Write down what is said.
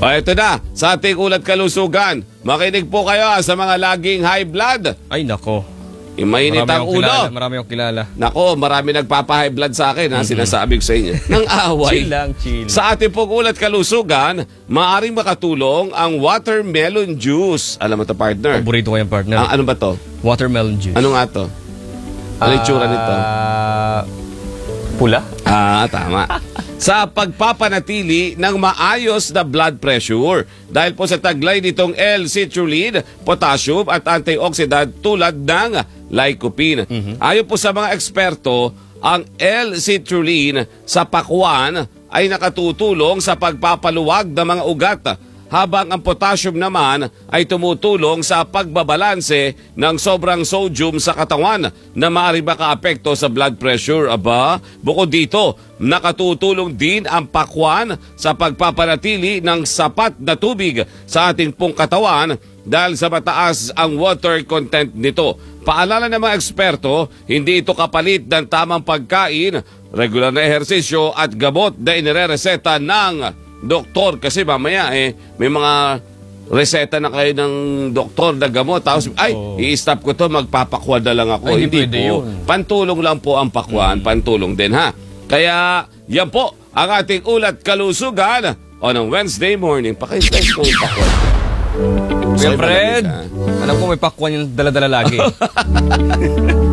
O ito na, sa ating ulat kalusugan. Makinig po kayo sa mga laging high blood. Ay, nako. Mainit ang ulo. Marami akong kilala. Nako, marami nagpapa-high blood sa akin, sinasabi ko sa inyo. Nang away. Chill lang, chill. Sa ating pong ulat kalusugan, maaaring makatulong ang watermelon juice. Alam mo to, partner? Paborito ko yung partner. Ano ba to? Watermelon juice. Ano nga to? Ano yung tsura nito? Pula? Tama. Sa pagpapanatili ng maayos na blood pressure. Dahil po sa taglay nitong L-citrulline, potassium at antioxidant tulad ng lycopene. Ayon po sa mga eksperto, ang L-citrulline sa pakwan ay nakatutulong sa pagpapaluwag ng mga ugat, habang ang potassium naman ay tumutulong sa pagbabalanse ng sobrang sodium sa katawan na maaaring makaapekto sa blood pressure. Aba, bukod dito, nakatutulong din ang pakwan sa pagpapanatili ng sapat na tubig sa ating pong katawan dahil sa mataas ang water content nito. Paalala ng mga eksperto, hindi ito kapalit ng tamang pagkain, regular na ehersisyo at gamot na inirereseta ng doktor, kasi mamaya may mga reseta na kayo ng doktor na gamot, tapos i-stop ko to, magpapakwan na lang ako. Ay, hindi pwede po. yun. Pantulong lang po ang pakwan, pantulong din ha. Kaya yan po ang ating ulat kalusugan on a Wednesday morning. Pakislice ko yung pakwan. Kuya Fred, alam ko may pakwan yung dala-dala lagi.